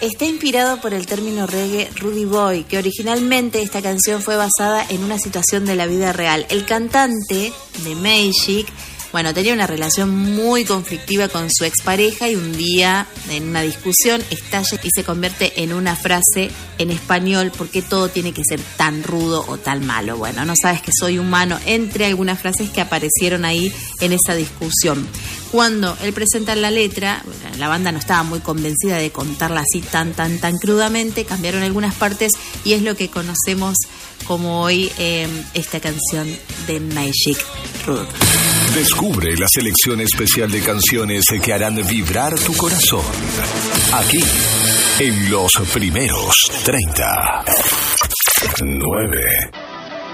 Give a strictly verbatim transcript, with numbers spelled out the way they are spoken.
Está inspirado por el término reggae Rude Boy, que originalmente esta canción fue basada en una situación de la vida real. El cantante de Magic, bueno, tenía una relación muy conflictiva con su expareja y un día, en una discusión, estalla y se convierte en una frase en español: ¿por qué todo tiene que ser tan rudo o tan malo? Bueno, no sabes que soy humano, entre algunas frases que aparecieron ahí en esa discusión. Cuando él presenta la letra, la banda no estaba muy convencida de contarla así tan, tan, tan crudamente, cambiaron algunas partes y es lo que conocemos como hoy eh, esta canción de Magic Rude. Descubre la selección especial de canciones que harán vibrar tu corazón. Aquí, en los primeros treinta. nueve.